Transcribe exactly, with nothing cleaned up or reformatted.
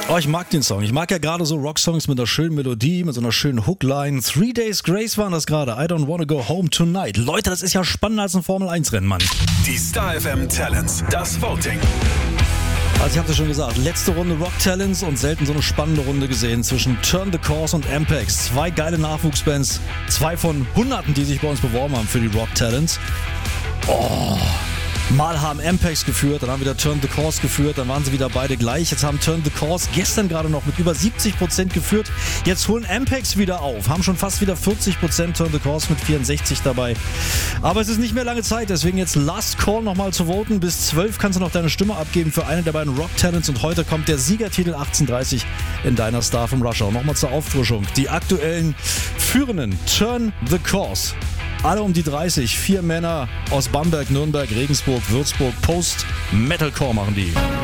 Oh, ich mag den Song. Ich mag ja gerade so Rocksongs mit einer schönen Melodie, mit so einer schönen Hookline. Three Days Grace waren das gerade. I don't wanna go home tonight. Leute, das ist ja spannender als ein Formel eins Rennen, Mann. Die Star F M Talents, das Voting. Also ich hab's ja schon gesagt, letzte Runde Rock Talents und selten so eine spannende Runde gesehen zwischen Turn the Course und Ampex. Zwei geile Nachwuchsbands, zwei von Hunderten, die sich bei uns beworben haben für die Rock Talents. Oh... Mal haben Ampex geführt, dann haben wieder Turn the Course geführt, dann waren sie wieder beide gleich. Jetzt haben Turn the Course gestern gerade noch mit über siebzig Prozent geführt. Jetzt holen Ampex wieder auf, haben schon fast wieder vierzig Prozent, Turn the Course mit vierundsechzig dabei. Aber es ist nicht mehr lange Zeit, deswegen jetzt Last Call nochmal zu voten. Bis zwölf kannst du noch deine Stimme abgeben für einen der beiden Rock Talents und heute kommt der Siegertitel achtzehn dreißig in deiner Star vom Rusher. Und nochmal zur Auffrischung. Die aktuellen Führenden Turn the Course. Alle um die dreißig, vier Männer aus Bamberg, Nürnberg, Regensburg, Würzburg, Post, Metalcore machen die.